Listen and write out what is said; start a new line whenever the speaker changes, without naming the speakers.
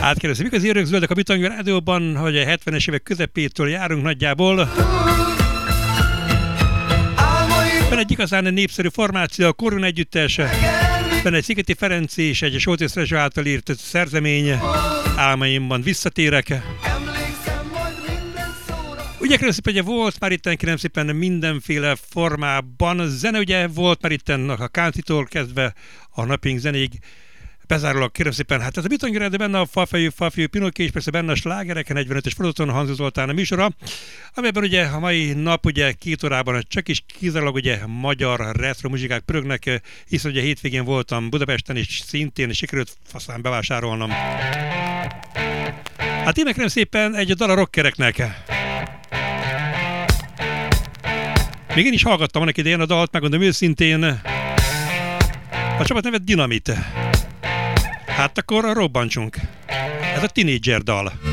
Átkérdezem, igazi örökzöldek a Bitangő Rádióban, hogy a 70-es évek közepétől járunk nagyjából. Benne egy igazán népszerű formáció, a Korvin együttes, benne egy Szigeti Ferenc és egy Soltész Rezső által írt szerzemény, Álmaimban visszatérek. Ugye kérem szépen, ugye volt már itten kérem szépen mindenféle formában zene, ugye volt már itten a countrytól kezdve a napink zenéig, bezárólag kérem szépen, hát ez a Bitangő Rádió, benne a Falfejű Pinokki, és persze benne a slágerek, 45-es fordulaton Hanzó Zoltán a műsora, amelyben ugye a mai nap ugye 2 órában csak is kizárólag ugye magyar retro muzsikák pörögnek, hiszen ugye hétvégén voltam Budapesten, és szintén sikerült faszán bevásárolnom. Hát én kérem szépen egy dal a rockereknek. Még én is hallgattam annak idején a dalt, megmondom őszintén. A csapat neve Dynamit. Hát akkor robbantsunk. Ez a Teenager dal.